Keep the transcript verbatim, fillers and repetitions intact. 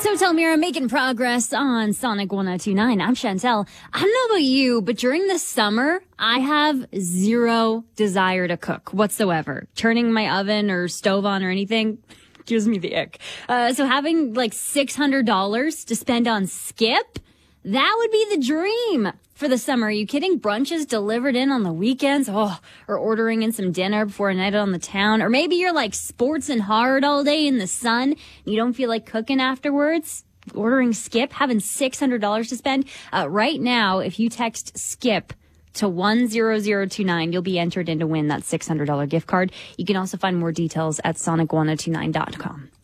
Hotel Mirror making progress on Sonic one oh two point nine. I'm Chantel. I don't know about you, but during the summer, I have zero desire to cook whatsoever. Turning my oven or stove on or anything gives me the ick. Uh, so having like six hundred dollars to spend on Skip, that would be the dream for the summer. Are you kidding? Brunches delivered in on the weekends. Oh, or ordering in some dinner before a night out on the town. Or maybe you're like sports and hard all day in the sun. You don't feel like cooking afterwards. Ordering Skip, having six hundred dollars to spend. Uh, right now, if you text Skip to one zero zero two nine, you'll be entered in to win that six hundred dollars gift card. You can also find more details at sonic one oh two nine dot com.